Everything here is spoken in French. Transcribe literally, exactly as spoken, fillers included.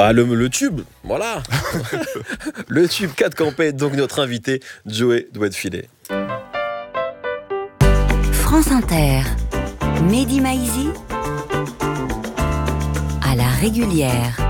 Bah le, le tube, voilà. Le tube quatre campé, donc notre invité, Joey doit être filé. France Inter, Mehdi Maizi, à la régulière.